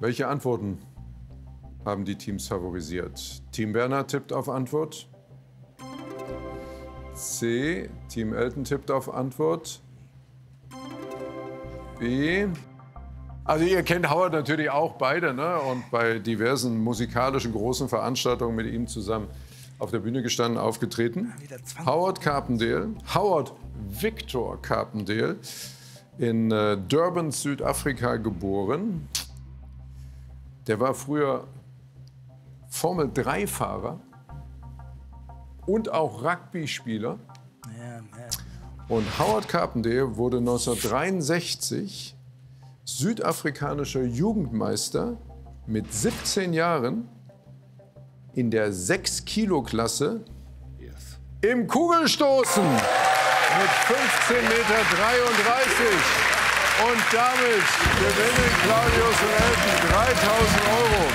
Welche Antworten haben die Teams favorisiert? Team Werner tippt auf Antwort. C. Team Elton tippt auf Antwort. B. Also ihr kennt Howard natürlich auch beide, ne? Und bei diversen musikalischen großen Veranstaltungen mit ihm zusammen auf der Bühne gestanden, aufgetreten. Howard Carpendale, Howard Victor Carpendale, in Durban, Südafrika geboren. Der war früher Formel-3-Fahrer und auch Rugby-Spieler. Und Howard Carpendale wurde 1963 südafrikanischer Jugendmeister mit 17 Jahren in der 6-Kilo-Klasse im Kugelstoßen mit 15,33 Meter. Und damit gewinnen Claudius und Elton 3.000 Euro.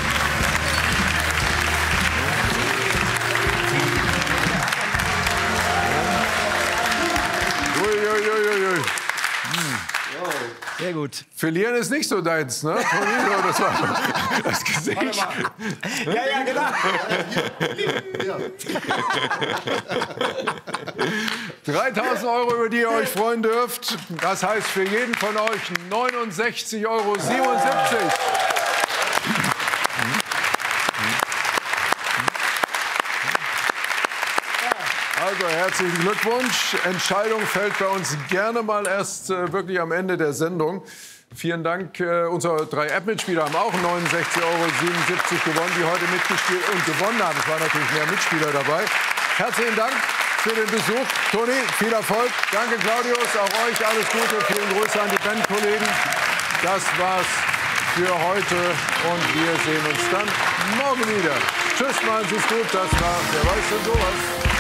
Uiuiuiui. Sehr gut. Verlieren ist nicht so deins, ne? Das war das Gesicht. Ja, genau. 3.000 Euro, über die ihr euch freuen dürft. Das heißt für jeden von euch 69,77 Euro. Also herzlichen Glückwunsch. Entscheidung fällt bei uns gerne mal erst wirklich am Ende der Sendung. Vielen Dank. Unsere 3 App-Mitspieler haben auch 69,77 Euro gewonnen, die heute mitgespielt und gewonnen haben. Es waren natürlich mehr Mitspieler dabei. Herzlichen Dank für den Besuch. Toni, viel Erfolg. Danke, Claudius. Auch euch alles Gute. Vielen Grüße an die Bandkollegen. Das war's für heute und wir sehen uns dann morgen wieder. Tschüss, machen Sie es gut. Das war Wer weiß denn sowas?